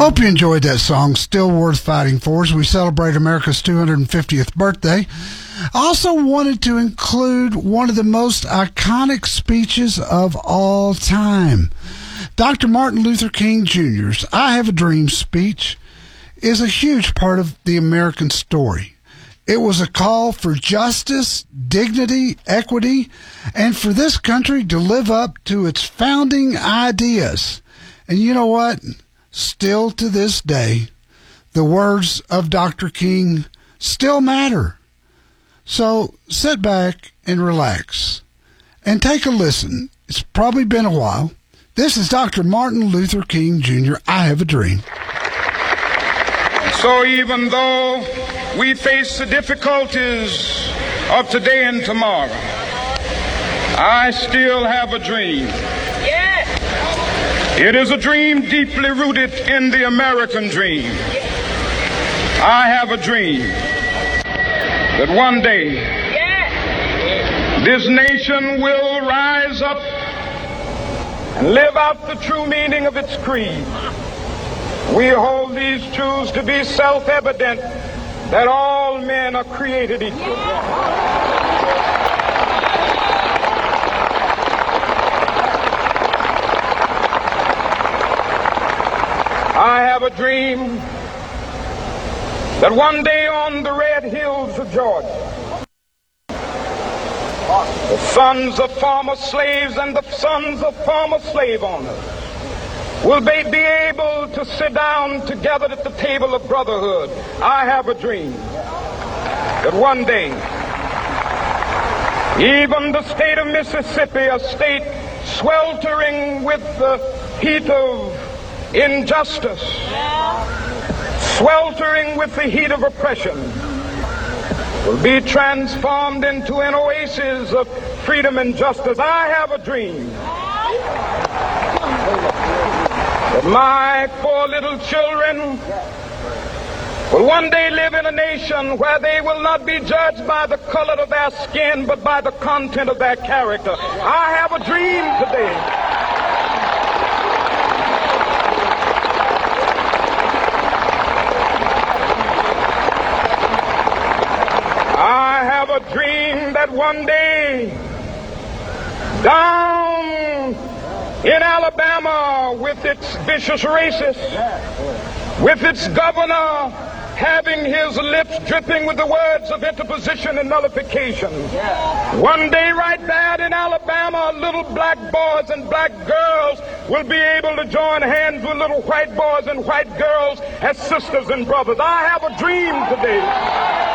Hope you enjoyed that song, Still Worth Fighting For, as we celebrate America's 250th birthday. I also wanted to include one of the most iconic speeches of all time. Dr. Martin Luther King Jr.'s I Have a Dream speech is a huge part of the American story. It was a call for justice, dignity, equity, and for this country to live up to its founding ideas. And you know what? Still to this day, the words of Dr. King still matter. So sit back and relax and take a listen. It's probably been a while. This is Dr. Martin Luther King Jr., I Have a Dream. So even though we face the difficulties of today and tomorrow, I still have a dream. It is a dream deeply rooted in the American dream. I have a dream that one day this nation will rise up and live out the true meaning of its creed. We hold these truths to be self-evident, that all men are created equal. I have a dream that one day on the red hills of Georgia, the sons of former slaves and the sons of former slave owners will be able to sit down together at the table of brotherhood. I have a dream that one day, even the state of Mississippi, a state sweltering with the heat of injustice, sweltering with the heat of oppression, will be transformed into an oasis of freedom and justice. I have a dream that my 4 little children will one day live in a nation where they will not be judged by the color of their skin, but by the content of their character. I have a dream today a dream that one day down in Alabama, with its vicious racists, with its governor having his lips dripping with the words of interposition and nullification, one day right there in Alabama, little black boys and black girls will be able to join hands with little white boys and white girls as sisters and brothers. I have a dream today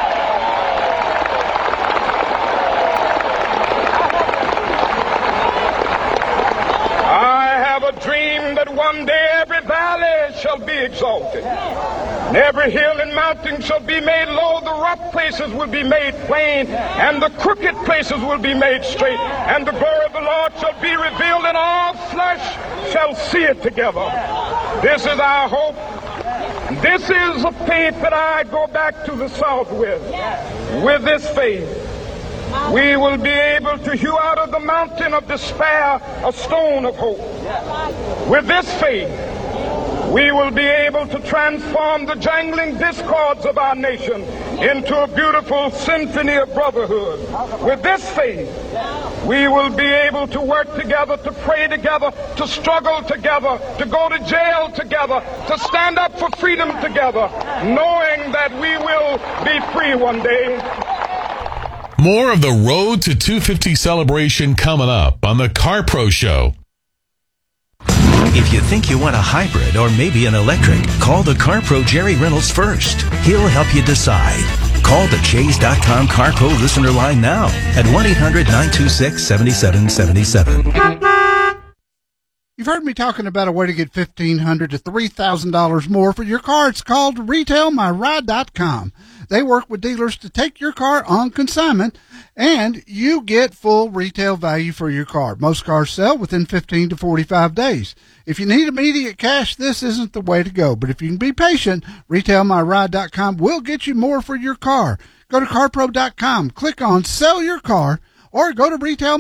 that one day every valley shall be exalted, and every hill and mountain shall be made low. The rough places will be made plain, and the crooked places will be made straight, and the glory of the Lord shall be revealed, and all flesh shall see it together. This is our hope. This is a faith that I go back to the South with. With this faith, we will be able to hew out of the mountain of despair a stone of hope. With this faith, we will be able to transform the jangling discords of our nation into a beautiful symphony of brotherhood. With this faith, we will be able to work together, to pray together, to struggle together, to go to jail together, to stand up for freedom together, knowing that we will be free one day. More of the Road to 250 celebration coming up on the Car Pro Show. If you think you want a hybrid or maybe an electric, call the Car Pro Jerry Reynolds first. He'll help you decide. Call the Chase.com Car Pro listener line now at 1-800-926-7777. You've heard me talking about a way to get $1,500 to $3,000 more for your car. It's called RetailMyRide.com. They work with dealers to take your car on consignment, and you get full retail value for your car. Most cars sell within 15 to 45 days. If you need immediate cash, this isn't the way to go. But if you can be patient, RetailMyRide.com will get you more for your car. Go to CarPro.com, click on Sell Your Car, or go to Retail